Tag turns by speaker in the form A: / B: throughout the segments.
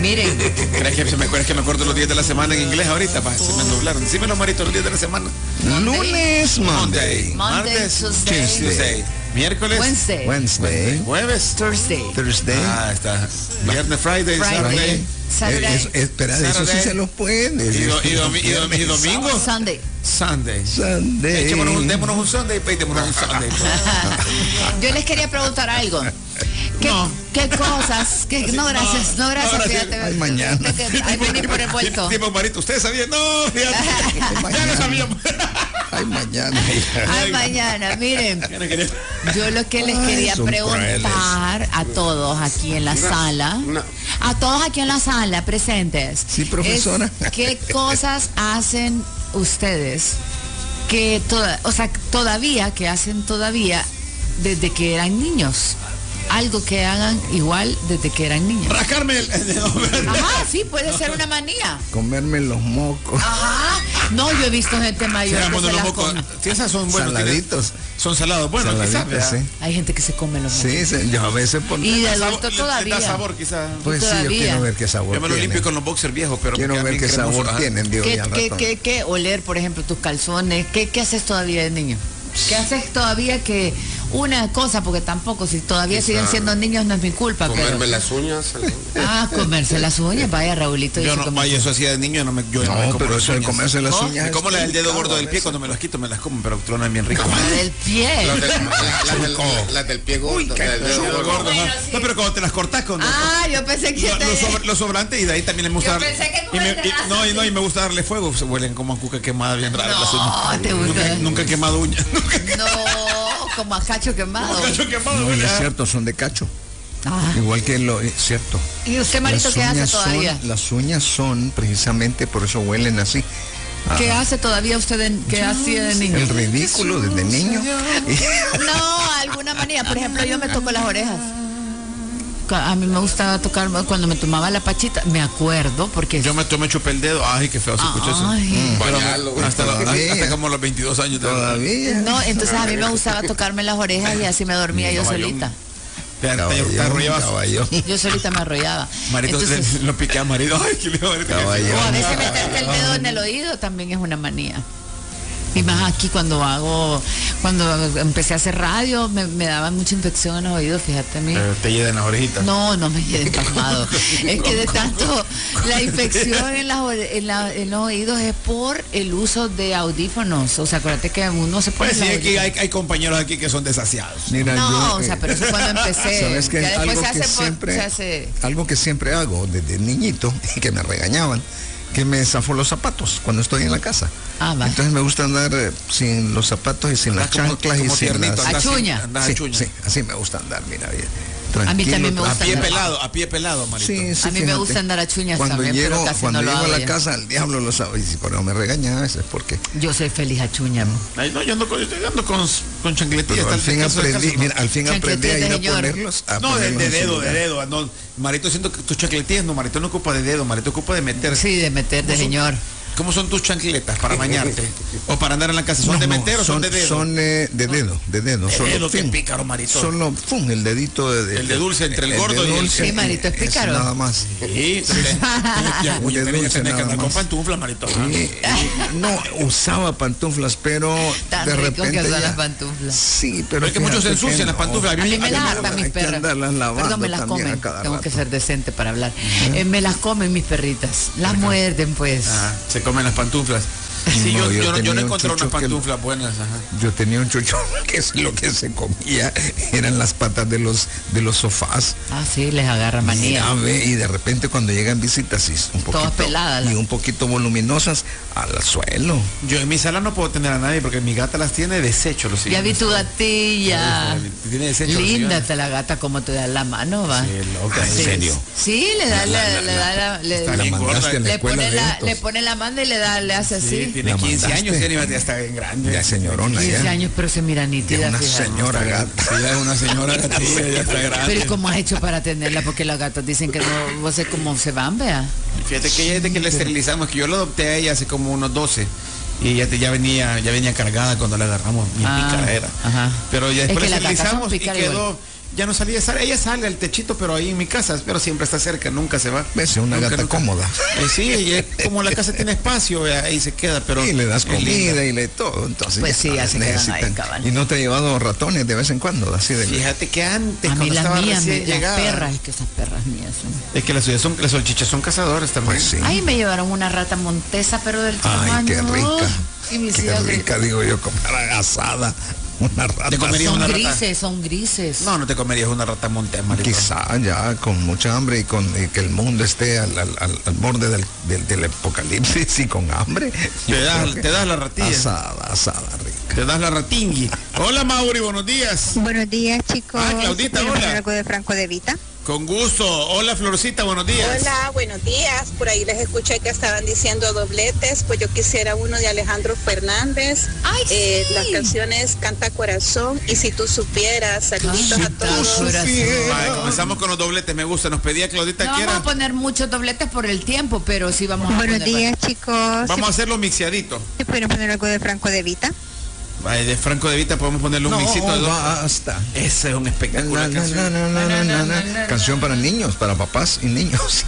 A: Miren.
B: ¿Crees que me acuerdo los días de la semana en inglés ahorita? Se me nublaron. Sí me los marito los días de la semana.
C: Lunes, Monday.
B: Martes,
C: Tuesday.
B: Miércoles,
A: Wednesday.
B: jueves,
A: Thursday.
C: Thursday.
B: Está. Viernes, Friday.
A: Saturday.
C: Espera, de eso sí se los pueden.
B: Y domingo.
A: Sunday.
B: Démonos un Sunday, démonos un Sunday.
A: Yo les quería preguntar algo. ¿Qué cosas? No, gracias, fíjate.
C: Ay, mañana.
A: Ahí vení por el vuelto.
B: Tipo, Marito, ¿ustedes sabían? No, fíjate. Ya lo sabíamos.
C: Ay, mañana.
A: Ay, mañana, miren. Yo lo que les quería preguntar a todos aquí en la sala, a todos aquí en la sala presentes.
C: Sí, profesora.
A: ¿Qué cosas hacen ustedes que hacen todavía desde que eran niños? Algo que hagan igual desde que eran niños.
B: Rascarme el dedo.
A: Ajá, sí, puede ser una manía.
C: Comerme los mocos.
A: Ajá. No, yo he visto gente mayor que se las come.
B: Sí, esas son buenos.
C: Saladitos.
B: Son salados. Bueno, quizás.
C: Sí.
A: Hay gente que se come los mocos.
C: Sí, yo a veces por...
A: Y de adulto todavía.
B: Da sabor, quizás.
C: Pues sí, yo quiero ver qué sabor
B: tiene. Yo me lo limpio con los boxers viejos, pero
C: quiero ver qué sabor tienen, digo, ya al ratón.
A: ¿Qué oler, por ejemplo, tus calzones? ¿Qué haces todavía de niño? ¿Qué haces todavía que una cosa, porque tampoco, si todavía siguen siendo niños no es mi culpa?
D: Comerme las uñas.
A: Comerse las uñas, vaya Raulito.
B: Yo no, vaya, eso hacía de niño, no,
C: pero eso de comerse las uñas.
B: Como la del dedo gordo del pie, cuando me las quito, me las como, pero tronan bien rico.
A: La del pie.
D: La del pie gordo.
B: No, pero cuando te las cortas con...
A: yo pensé que...
B: Los sobrantes, y de ahí también me gusta...
A: Yo pensé que
B: y me gusta darle fuego, se huelen como a cuca quemada, bien rara las uñas.
A: ¿Te gusta?
B: Nunca he quemado uñas.
A: No, como a cacho quemado.
C: No, es cierto, son de cacho. Igual que cierto.
A: ¿Y usted, Marito, qué hace todavía?
C: Las uñas son precisamente, por eso huelen así.
A: ¿Qué hace todavía usted que hacía de niño?
C: El ridículo desde niño.
A: No, alguna manía. Por ejemplo, yo me toco las orejas. A mí me gustaba tocar cuando me tomaba la pachita, me acuerdo, porque...
B: Yo me chupé el dedo, qué feo se escucha eso. Hasta como los 22 años.
C: Todavía.
A: No, entonces a mí me gustaba tocarme las orejas y así me dormía yo solita. Yo solita me arrollaba.
B: Marito, entonces, lo piqué a marido. Ay, qué lindo, Marito.
A: O a veces meterte el dedo en el oído también es una manía. Y más aquí cuando empecé a hacer radio, me daban mucha infección en los oídos, fíjate a mí.
B: ¿Te llenan las orejitas?
A: No me llenen pasmado. Es que de tanto la infección en los oídos es por el uso de audífonos. O sea, acuérdate que uno se pone...
B: Pues sí, aquí hay compañeros aquí que son desasiados.
C: Mira,
A: pero eso cuando empecé.
C: ¿Sabes qué? Algo que siempre hago desde niñito, y que me regañaban, que me zafo los zapatos cuando estoy en la casa. Entonces me gusta andar sin los zapatos y sin las chanclas y sin las...
A: Achuña.
C: Sí, así me gusta andar, mira bien.
A: Tranquilo, a mí también me gusta
B: a pie pelado, Marito.
A: Sí, a mí me gusta andar a chuñas también, pero casi
C: cuando
A: no lo hago.
C: Cuando llego a la casa, el diablo lo sabe. Y si por no me regaña a veces, porque...
A: Yo soy feliz a chuña.
B: Yo ando con chancletillas.
C: Al fin aprendí a ir a ponerlos.
B: De dedo. No, Marito, siento que tus chancletillas, Marito no ocupa de dedo, Marito ocupa de meter.
A: Sí, de meter, de señor.
B: ¿Cómo son tus chancletas para bañarte? ¿O para andar en la casa? ¿Son de meter o son de dedo?
C: Son de dedo.
B: De dedo, que pícaro, Marito.
C: Solo, el dedito de...
B: El de dulce entre el gordo y el...
A: Sí, Marito, es pícaro.
C: Nada más.
B: Sí, tenés que andar con pantuflas, Marito.
C: No, usaba pantuflas, pero de repente
A: que las pantuflas.
C: Sí, pero...
B: Es que muchos se ensucian las pantuflas.
A: A mí me las hartan mis perras. Perdón, me las comen. Tengo que ser decente para hablar. Me las comen mis perritas. Las muerden, pues.
B: Se comen las pantuflas. Sí, yo no encontré unas pantuflas buenas.
C: Yo tenía un chocho que es lo que se comía, eran las patas de los sofás.
A: Sí, les agarra manía.
C: Y de repente cuando llegan visitas, un poquito,
A: todas peladas.
C: Y un poquito voluminosas, al suelo.
B: Yo en mi sala no puedo tener a nadie porque mi gata las tiene desecho.
A: Ya vi tu gatilla.
B: Tiene desecho.
A: Linda está la gata, como te da la mano, va.
B: Sí, loca, en serio.
A: Sí, le pone la mano y le hace así.
B: Tiene 15 años, ya está bien grande.
C: Ya señorona,
A: 15 años, pero se mira nítida.
C: Es una señora gata.
B: Sí, es una señora gatilla, ya está grande.
A: Pero ¿y cómo has hecho para tenerla? Porque las gatas dicen que no sé cómo se van, vea.
B: Fíjate que ella desde que la esterilizamos, que yo la adopté a ella hace como unos 12. Y ya venía cargada cuando la agarramos, mi pícara era. Pero ya después la esterilizamos ya no salía. Ella sale al techito, pero ahí en mi casa, pero siempre está cerca, nunca se va.
C: Es una gata cómoda.
B: Sí, y como la casa tiene espacio, ahí se queda, pero...
C: Y le das comida y le todo, entonces...
A: Pues sí, así quedan ahí, cabal.
C: ¿Y no te ha llevado ratones de vez en cuando? Así de...
B: Fíjate que antes,
A: a mí
B: cuando estaba
A: mías,
B: recién llegada...
A: Las perras, es que esas perras mías son...
B: Es que las salchichas son cazadores también.
C: Pues sí.
A: Ay, me llevaron una rata montesa, pero del tamaño...
C: Ay, qué rica.
A: Y me
C: qué rica, digo yo, como asada. Una rata.
B: ¿Te comerías una rata?
A: Son grises.
B: No te comerías una rata montesa, Marito.
C: Quizá ya con mucha hambre y que el mundo esté al borde del apocalipsis y con hambre.
B: Te das la ratilla.
C: Asada, rica.
B: Te das la ratingui. Hola, Mauri, buenos días.
E: Buenos días, chicos.
B: Claudita, hola.
E: ¿Algo de Franco de Vita?
B: Con gusto. Hola, Florcita, buenos días.
F: Hola, buenos días. Por ahí les escuché que estaban diciendo dobletes, pues yo quisiera uno de Alejandro Fernández.
A: Ay, sí.
F: Las canciones Canta Corazón y Si Tú Supieras. Saluditos a todos.
B: Vale, comenzamos con los dobletes, me gusta. Nos pedía Claudita
A: no
B: que
A: vamos a poner muchos dobletes por el tiempo, pero sí vamos a
E: Buenos días, chicos.
B: Vamos a hacerlo mixeadito.
E: ¿Se pueden poner algo de Franco de Vita?
B: De Franco de Vita podemos ponerle un mixito de dos.
C: Basta.
B: Ese es un espectáculo.
C: Canción para niños, para papás y niños.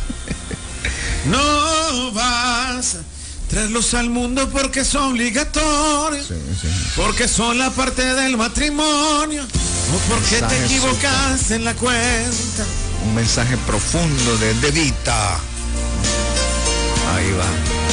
B: No vas traerlos al mundo porque son obligatorios,
C: Sí.
B: porque son la parte del matrimonio, o porque te equivocaste en la cuenta.
C: Un mensaje profundo de Vita. Ahí va.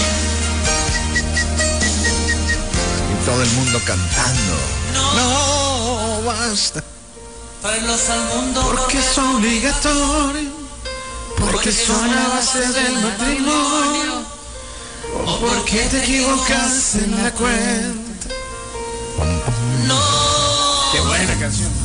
C: Todo el mundo cantando. No basta.
G: Traerlos al mundo
B: Porque son obligatorios, porque son la base del matrimonio, o porque te equivocaste en la cuenta.
G: no.
B: Qué buena canción.